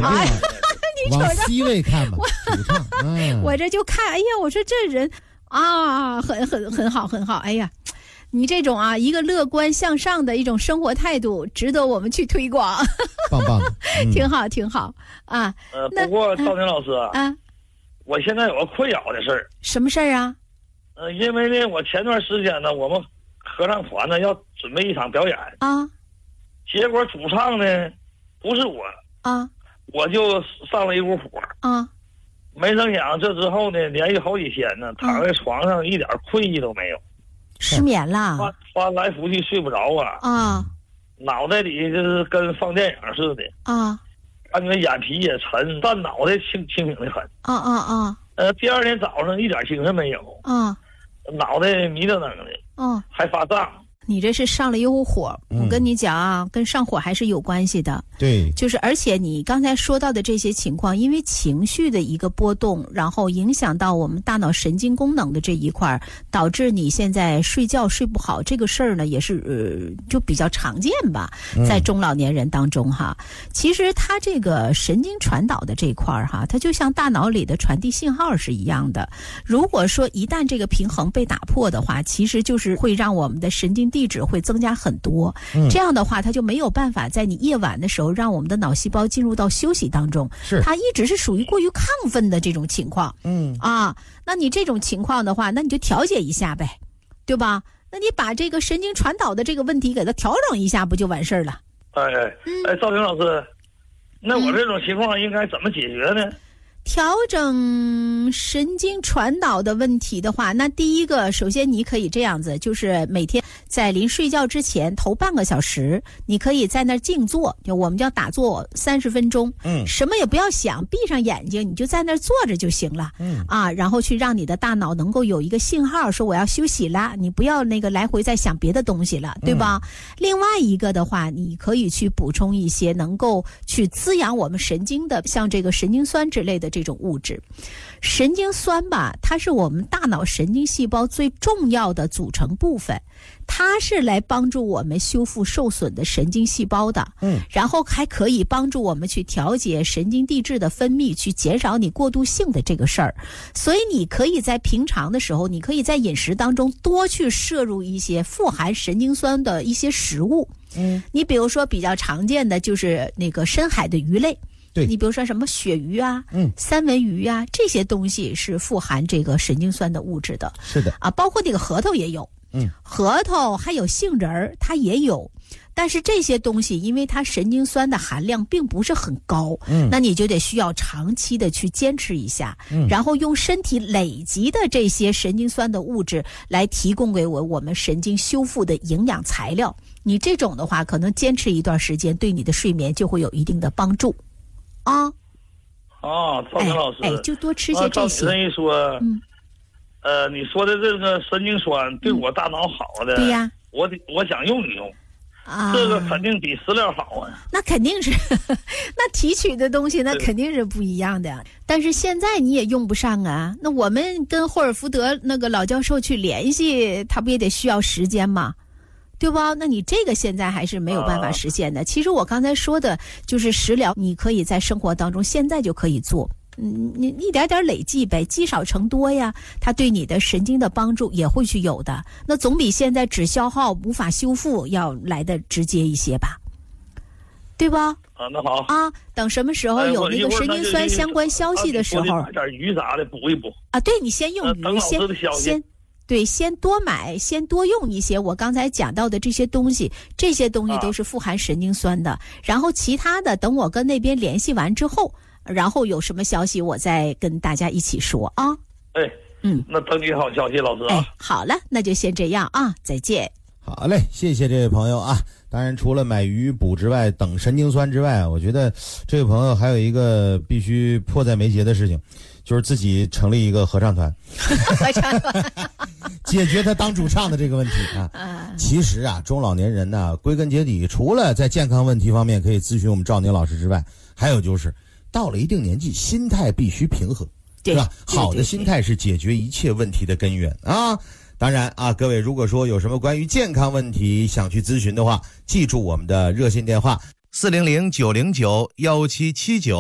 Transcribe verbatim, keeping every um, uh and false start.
定啊。 你往 C 位看吧，主唱。 嗯、我这就看，哎呀，我说这人啊，很很很好，很好。哎呀，你这种啊，一个乐观向上的一种生活态度，值得我们去推广。 棒棒的，嗯、 挺好，挺好啊。 呃，不过赵宁老师啊， 我现在有个困扰的事儿。 什么事儿啊？ 呃，因为呢，我前段时间呢，我们合唱团呢要准备一场表演啊， 结果主唱呢不是我啊。 我就上了一股火啊， 没成想这之后呢，连续好几天呢，躺在床上一点困意都没有， 失眠了， 翻翻来覆去睡不着啊啊， 脑袋里就是跟放电影似的啊， 感觉眼皮也沉，但脑袋清清醒的很啊啊啊， 呃，第二天早上一点精神没有啊， 脑袋迷瞪瞪的， 嗯， 还发胀。 你这是上了一股火，我跟你讲啊，嗯、跟上火还是有关系的。 对， 就是而且你刚才说到的这些情况，因为情绪的一个波动，然后影响到我们大脑神经功能的这一块，导致你现在睡觉睡不好，这个事儿呢也是呃就比较常见吧，在中老年人当中哈。嗯、其实它这个神经传导的这一块哈，它就像大脑里的传递信号是一样的。如果说一旦这个平衡被打破的话，其实就是会让我们的神经地址会增加很多，嗯、这样的话，它就没有办法在你夜晚的时候让我们的脑细胞进入到休息当中。 是， 它一直是属于过于亢奋的这种情况。 嗯啊，那你这种情况的话，那你就调节一下呗，对吧？那你把这个神经传导的这个问题给它调整一下，不就完事儿了？ 哎哎，嗯、哎，赵婷老师，那我这种情况应该怎么解决呢？ 调整神经传导的问题的话，那第一个，首先你可以这样子，就是每天在临睡觉之前头半个小时，你可以在那儿静坐，就我们叫打坐三十分钟， 嗯， 什么也不要想，闭上眼睛，你就在那儿坐着就行了， 嗯啊，然后去让你的大脑能够有一个信号，说我要休息啦，你不要那个来回再想别的东西了，对吧？嗯、另外一个的话，你可以去补充一些能够去滋养我们神经的，像这个神经酸之类的这种物质。神经酸吧，它是我们大脑神经细胞最重要的组成部分，它是来帮助我们修复受损的神经细胞的， 嗯， 然后还可以帮助我们去调节神经递质的分泌，去减少你过度性的这个事儿。所以你可以在平常的时候，你可以在饮食当中多去摄入一些富含神经酸的一些食物， 嗯， 你比如说比较常见的就是那个深海的鱼类。 对， 你比如说什么鳕鱼啊， 嗯， 三文鱼啊，这些东西是富含这个神经酸的物质的。 是的啊，包括那个核桃也有， 嗯， 核桃还有杏仁儿，它也有。但是这些东西，因为它神经酸的含量并不是很高， 嗯， 那你就得需要长期的去坚持一下， 嗯， 然后用身体累积的这些神经酸的物质来提供给我我们神经修复的营养材料。你这种的话，可能坚持一段时间，对你的睡眠就会有一定的帮助。啊， 啊，赵婷老师， 哎，哎就多吃些这些。 照你这一说， 嗯， 呃，你说的这个神经酸对我大脑好的， 对呀， 我得我想用一用， 啊， 这个肯定比饲料好啊。 那肯定是，那提取的东西那肯定是不一样的。但是现在你也用不上啊。那我们跟霍尔福德那个老教授去联系，他不也得需要时间吗？对吧？那你这个现在还是没有办法实现的。其实我刚才说的就是食疗，你可以在生活当中现在就可以做，嗯，你一点点累计呗，积少成多呀，它对你的神经的帮助也会去有的。那总比现在只消耗无法修复要来的直接一些吧，对吧？ 啊，那好啊，等什么时候有那个神经酸相关消息的时候， 买点鱼啥的补一补啊。对，你先用鱼，先先。对，先多买，先多用一些我刚才讲到的这些东西，这些东西都是富含神经酸的。啊、然后其他的，等我跟那边联系完之后，然后有什么消息，我再跟大家一起说啊。 哎， 嗯， 那等你好消息，老师啊。 哎，好了，那就先这样啊，再见。 好嘞，谢谢这位朋友啊。当然，除了买鱼补之外，等神经酸之外，我觉得这位朋友还有一个必须迫在眉睫的事情。就是自己成立一个合唱团， 合唱团解决他当主唱的这个问题啊。其实啊，中老年人呢，归根结底，除了在健康问题方面可以咨询我们赵宁老师之外，还有就是到了一定年纪，心态必须平和， 对吧？好的心态是解决一切问题的根源啊。当然啊，各位如果说有什么关于健康问题想去咨询的话，记住我们的热线电话四零零九零九幺七七九。